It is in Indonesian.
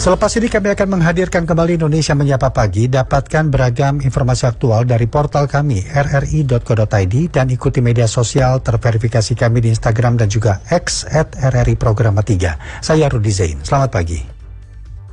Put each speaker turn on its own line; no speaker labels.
Selepas ini kami akan menghadirkan kembali Indonesia Menyapa Pagi. Dapatkan beragam informasi aktual dari portal kami rri.co.id dan ikuti media sosial terverifikasi kami di Instagram dan juga X @RRI Programa 3. Saya Rudi Zain. Selamat pagi.